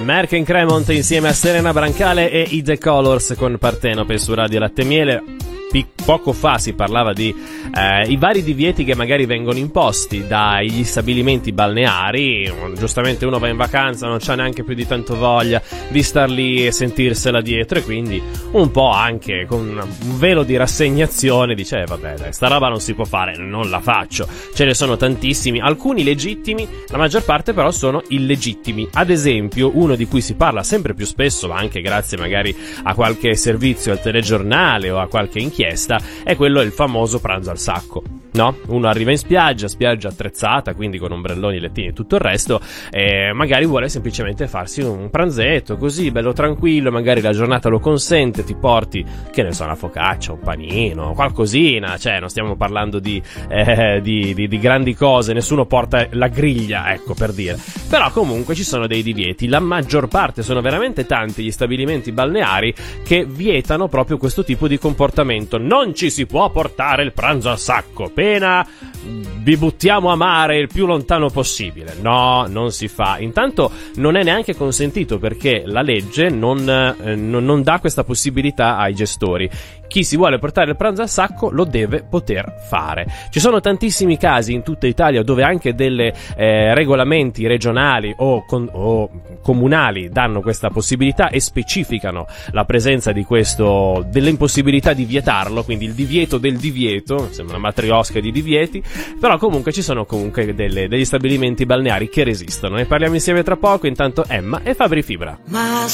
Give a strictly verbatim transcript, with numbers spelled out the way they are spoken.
Merck and Cremont insieme a Serena Brancale e i The Colors con Partenope su Radio Latte e Miele. Poco fa si parlava di eh, i vari divieti che magari vengono imposti dagli stabilimenti balneari. Giustamente uno va in vacanza, non c'ha neanche più di tanto voglia di star lì e sentirsela dietro, e quindi un po' anche con un velo di rassegnazione dice eh, vabbè dai, sta roba non si può fare, non la faccio. Ce ne sono tantissimi, alcuni legittimi, la maggior parte però sono illegittimi. Ad esempio uno di cui si parla sempre più spesso, anche grazie magari a qualche servizio al telegiornale o a qualche inchiesta, è quello il famoso pranzo al sacco, no? Uno arriva in spiaggia, spiaggia attrezzata, quindi con ombrelloni, lettini e tutto il resto, e magari vuole semplicemente farsi un pranzetto così, bello tranquillo, magari la giornata lo consente, ti porti, che ne so, una focaccia, un panino, qualcosina, cioè non stiamo parlando di, eh, di, di, di grandi cose, nessuno porta la griglia, ecco, per dire. Però comunque ci sono dei divieti, la maggior parte, sono veramente tanti gli stabilimenti balneari che vietano proprio questo tipo di comportamento. Non ci si può portare il pranzo a sacco, pena vi buttiamo a mare il più lontano possibile. No, non si fa. Intanto non è neanche consentito, perché la legge non, eh, non, non dà questa possibilità ai gestori. Chi si vuole portare il pranzo a sacco lo deve poter fare. Ci sono tantissimi casi in tutta Italia dove anche delle eh, regolamenti regionali o, con, o comunali danno questa possibilità e specificano la presenza di questo, dell'impossibilità di vietarlo, quindi il divieto del divieto, sembra una matriosca di divieti, però comunque ci sono comunque delle, degli stabilimenti balneari che resistono. Ne parliamo insieme tra poco, intanto Emma e Fabri Fibra. Ma